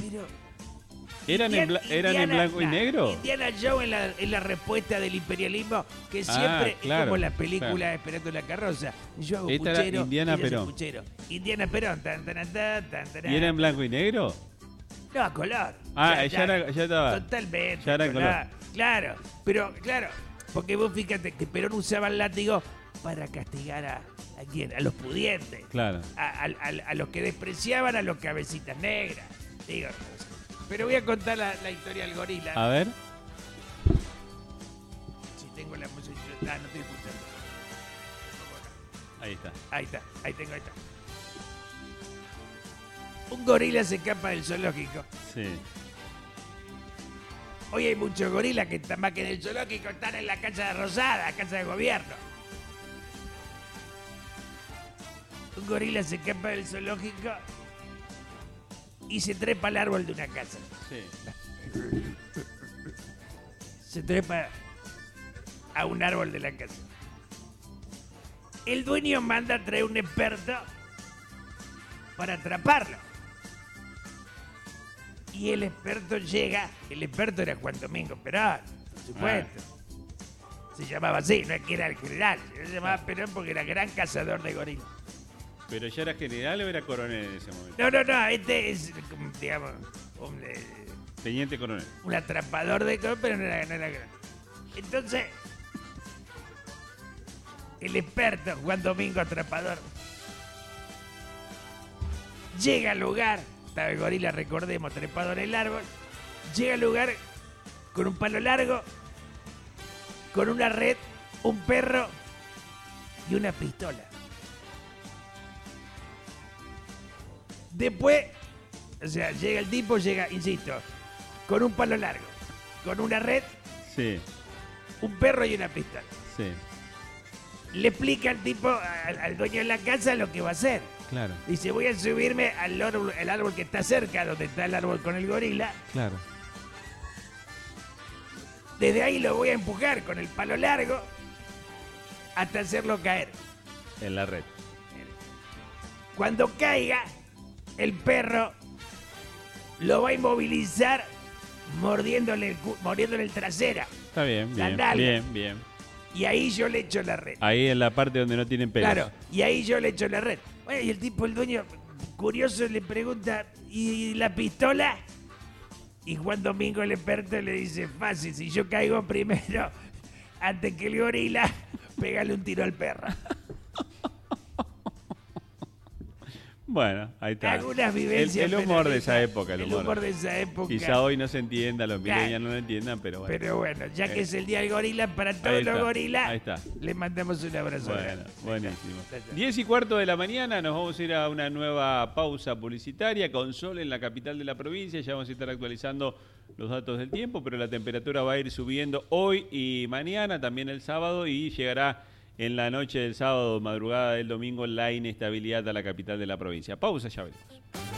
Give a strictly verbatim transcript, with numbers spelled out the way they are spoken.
Pero... ¿Eran, en, bla ¿eran Indiana, en blanco y nah, negro? Indiana Jones en la, en la respuesta del imperialismo, que siempre ah, claro, es como la película claro. Esperando la carroza. Yo hago Esta puchero, era Indiana ella hace Perón. puchero. Indiana Perón. Tan, tan, tan, tan, tan, ¿Y era en blanco y negro? No, a color. Ah, ya, ya, era, ya estaba. Totalmente. Ya era en color. Claro, pero claro, porque vos fíjate que Perón usaba el látigo para castigar a, a quién, a los pudientes. Claro. A, a, a, a los que despreciaban a los cabecitas negras. Digo, pero voy a contar la, la historia del gorila. A ver. Si tengo la música. Ah, no estoy escuchando. Ahí está. Ahí está, ahí tengo, ahí está. Un gorila se escapa del zoológico. Sí. Hoy hay muchos gorilas que están más que en el zoológico, están en la Casa de Rosada, Casa de Gobierno. Un gorila se escapa del zoológico y se trepa al árbol de una casa. Sí. Se trepa a un árbol de la casa. El dueño manda a traer un experto para atraparlo. Y el experto llega, el experto era Juan Domingo Perón, por supuesto. Ah. Se llamaba así, no es que era el general, se llamaba Perón porque era gran cazador de gorilas. ¿Pero ya era general o era coronel en ese momento? No, no, no, este es, digamos, un, eh, Teniente coronel. Un atrapador de gorilas, pero no era, no era gran. Entonces, el experto Juan Domingo Atrapador llega al lugar. Estaba el gorila, recordemos, trepado en el árbol. Llega al lugar con un palo largo, con una red, un perro y una pistola. Después, o sea, llega el tipo, llega, insisto, con un palo largo, con una red, sí, un perro y una pistola. Sí. Le explica al tipo, al, al dueño de la casa, lo que va a hacer. Claro. Dice, voy a subirme al árbol, el árbol que está cerca, donde está el árbol con el gorila. Claro. Desde ahí lo voy a empujar con el palo largo hasta hacerlo caer. En la red. Cuando caiga, el perro lo va a inmovilizar mordiéndole el, cu- mordiéndole el trasero. Está bien, La bien, nalga. bien, bien. Y ahí yo le echo la red. Ahí en la parte donde no tienen pelos. Claro, y ahí yo le echo la red. Bueno, y el tipo, el dueño, curioso, le pregunta, ¿y la pistola? Y Juan Domingo, el experto, le dice, fácil, si yo caigo primero, antes que el gorila, pégale un tiro al perro. Bueno, ahí está. Algunas vivencias. El, el humor de esa época. El El humor, humor de esa época. Quizá hoy no se entienda, los Claro. millennials no lo entiendan, pero bueno. Pero bueno, ya que Eh. es el día del gorila, para Ahí todos los está, gorilas, ahí está. le mandamos un abrazo. Bueno, grande. buenísimo. Ahí está. Diez y cuarto de la mañana, nos vamos a ir a una nueva pausa publicitaria con sol en la capital de la provincia. Ya vamos a estar actualizando los datos del tiempo, pero la temperatura va a ir subiendo hoy y mañana, también el sábado, y llegará en la noche del sábado, madrugada del domingo, la inestabilidad a la capital de la provincia. Pausa, ya venimos.